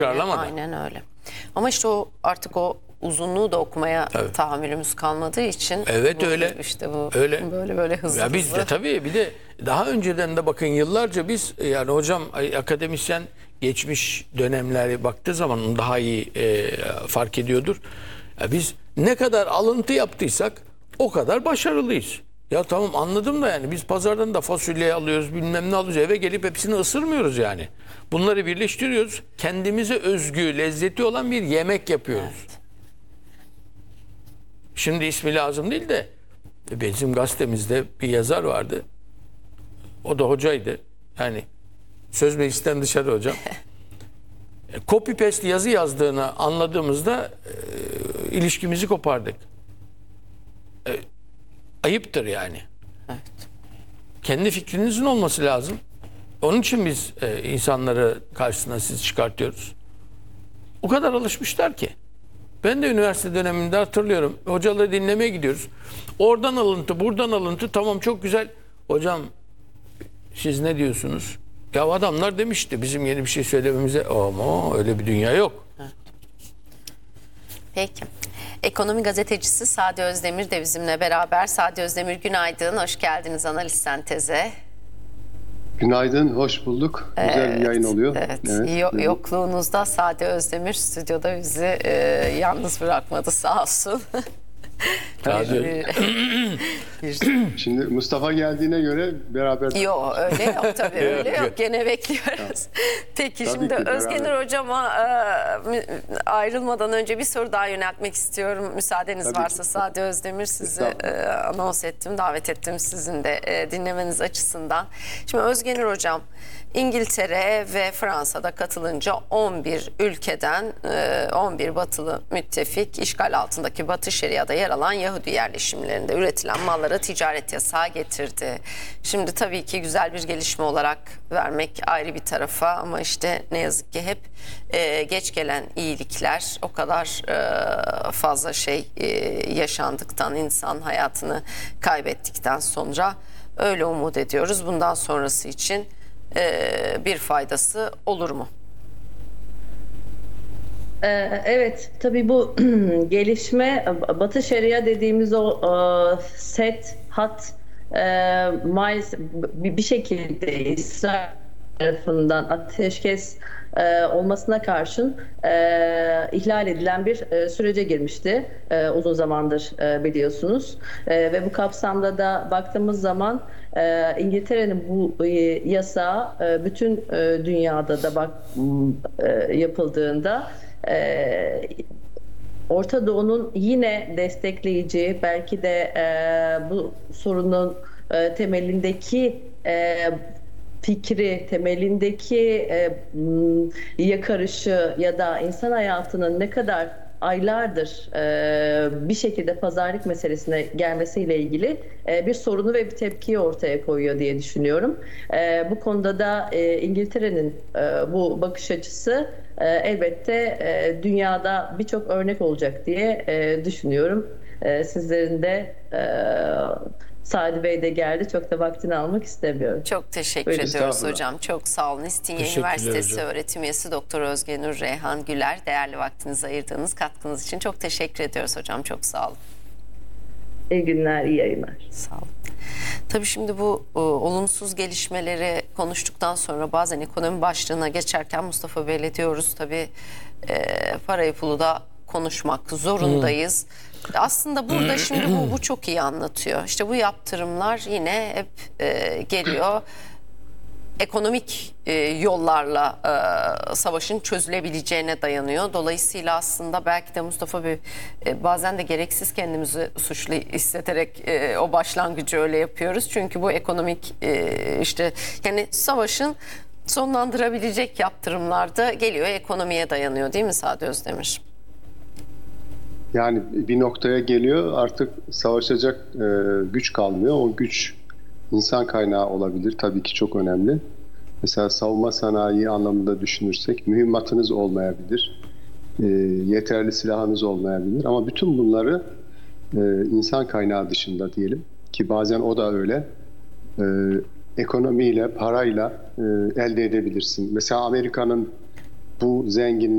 tekrarlamadı. Aynen öyle. Ama işte o artık o uzunluğu da okumaya tahammülümüz kalmadığı için. Evet, öyle. İşte bu öyle. böyle hızlı Ya biz de tabii bir de daha önceden de bakın yıllarca biz yani hocam akademisyen geçmiş dönemlere baktığı zaman daha iyi fark ediyordur. Ya biz ne kadar alıntı yaptıysak o kadar başarılıyız. Ya tamam anladım da yani biz pazardan da fasulye alıyoruz bilmem ne alıyoruz eve gelip hepsini ısırmıyoruz yani. Bunları birleştiriyoruz. Kendimize özgü lezzeti olan bir yemek yapıyoruz. Evet. Şimdi ismi lazım değil de bizim gazetemizde bir yazar vardı. O da hocaydı. Yani söz meclisten dışarı hocam. Copy paste yazı yazdığını anladığımızda ilişkimizi kopardık. Ayıptır yani. Evet. Kendi fikrinizin olması lazım. Onun için biz insanları karşısına sizi çıkartıyoruz. O kadar alışmışlar ki. Ben de üniversite döneminde hatırlıyorum. Hocaları dinlemeye gidiyoruz. Oradan alıntı, buradan alıntı. Tamam çok güzel. Hocam siz ne diyorsunuz? Ya adamlar demişti bizim yeni bir şey söylememize. Ama öyle bir dünya yok. Evet. Peki. Ekonomi gazetecisi Sade Özdemir de bizimle beraber. Sade Özdemir günaydın. Hoş geldiniz Analiz Sentez'e. Günaydın, hoş bulduk. Güzel bir yayın oluyor. Evet. Yokluğunuzda Sade Özdemir stüdyoda bizi yalnız bırakmadı sağ olsun. Şimdi Mustafa geldiğine göre beraber... Yok öyle yok tabii öyle yok. Gene bekliyoruz. Peki Tabii şimdi ki, Özgenur Hocam'a ayrılmadan önce bir soru daha yöneltmek istiyorum. Müsaadeniz Tabii varsa ki. Sade Özdemir sizi anons ettim, davet ettim sizin de dinlemeniz açısından. Şimdi Özgenur Hocam İngiltere ve Fransa'da katılınca 11 ülkeden 11 batılı müttefik işgal altındaki Batı Şeria'da yer alan Yahudi yerleşimlerinde üretilen mallara ticaret yasağı getirdi. Şimdi tabii ki güzel bir gelişme olarak vermek ayrı bir tarafa ama işte ne yazık ki hep geç gelen iyilikler o kadar fazla şey yaşandıktan, insan hayatını kaybettikten sonra öyle umut ediyoruz. Bundan sonrası için bir faydası olur mu? Evet, tabii bu gelişme Batı Şeria dediğimiz o set, hat maalesef bir şekilde İsrail tarafından ateşkes olmasına karşın ihlal edilen bir sürece girmişti uzun zamandır biliyorsunuz ve bu kapsamda da baktığımız zaman İngiltere'nin bu yasağı bütün dünyada da yapıldığında Orta Doğu'nun yine destekleyici belki de bu sorunun temelindeki fikri, temelindeki yakarışı ya da insan hayatının ne kadar aylardır bir şekilde pazarlık meselesine gelmesiyle ilgili bir sorunu ve bir tepkiyi ortaya koyuyor diye düşünüyorum. Bu konuda da İngiltere'nin bu bakış açısı elbette dünyada birçok örnek olacak diye düşünüyorum. Sizlerin de Sadi Bey de geldi. Çok da vaktini almak istemiyorum. Çok teşekkür ediyoruz hocam. Çok sağ olun. İstinye Üniversitesi hocam. Öğretim üyesi Doktor Özgenur Reyhan Güler. Değerli vaktinizi ayırdığınız katkınız için çok teşekkür ediyoruz hocam. Çok sağ olun. İyi günler, iyi yayınlar. Sağ olun. Tabii şimdi bu olumsuz gelişmeleri konuştuktan sonra bazen ekonomi başlığına geçerken Mustafa Bey'le diyoruz tabii parayı pulu da konuşmak zorundayız. Aslında burada şimdi bu çok iyi anlatıyor. İşte bu yaptırımlar yine hep geliyor. Ekonomik yollarla savaşın çözülebileceğine dayanıyor. Dolayısıyla aslında belki de Mustafa Bey bazen de gereksiz kendimizi suçlu hisseterek o başlangıcı öyle yapıyoruz. Çünkü bu ekonomik işte yani savaşın sonlandırabilecek yaptırımlar da geliyor, ekonomiye dayanıyor değil mi Sade Özdemir? Yani bir noktaya geliyor artık savaşacak güç kalmıyor. O güç insan kaynağı olabilir. Tabii ki çok önemli. Mesela savunma sanayi anlamında düşünürsek mühimmatınız olmayabilir. Yeterli silahınız olmayabilir. Ama bütün bunları insan kaynağı dışında diyelim ki bazen o da öyle. Ekonomiyle, parayla elde edebilirsin. Mesela Amerika'nın bu zengin